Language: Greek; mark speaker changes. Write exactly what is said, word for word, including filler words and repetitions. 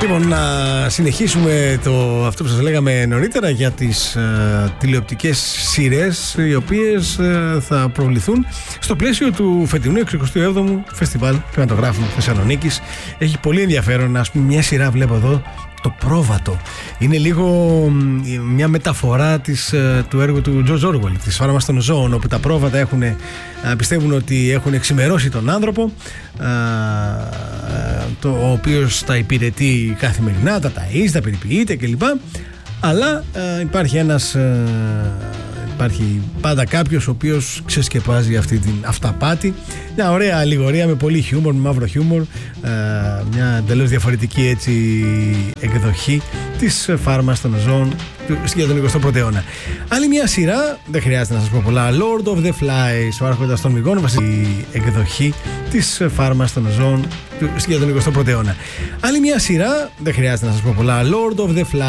Speaker 1: Λοιπόν, να συνεχίσουμε το, αυτό που σας λέγαμε νωρίτερα για τις ε, τηλεοπτικές σειρές, οι οποίες ε, θα προβληθούν στο πλαίσιο του φετινού εξηκοστού έβδομου Φεστιβάλ Κινηματογράφου Θεσσαλονίκης. Έχει πολύ ενδιαφέρον, ας πούμε, μια σειρά βλέπω εδώ, Το Πρόβατο. Είναι λίγο μια μεταφορά της, του έργου του George Orwell, της Φάρμας των Ζώων, όπου τα πρόβατα έχουν, πιστεύουν ότι έχουν εξημερώσει τον άνθρωπο, το, ο οποίος τα υπηρετεί καθημερινά, τα ταΐζει, τα περιποιείται κλπ. Αλλά υπάρχει ένας... Υπάρχει πάντα κάποιος ο οποίος ξεσκεπάζει αυτή την αυταπάτη. Μια ωραία αλληγορία με πολύ χιούμορ, με μαύρο χιούμορ, ε, μια εντελώς διαφορετική έτσι εκδοχή της Φάρμας των Ζώων για τον εικοστό πρώτο αιώνα. Άλλη μια σειρά, δεν χρειάζεται να σας πω πολλά, Lord of the Flies, ο Άρχοντας των Μυγών, βασική εκδοχή της Φάρμας των Ζώων για τον εικοστό πρώτο αιώνα. Άλλη μια σειρά, δεν χρειάζεται να σας πω πολλά, Lord of the Flies.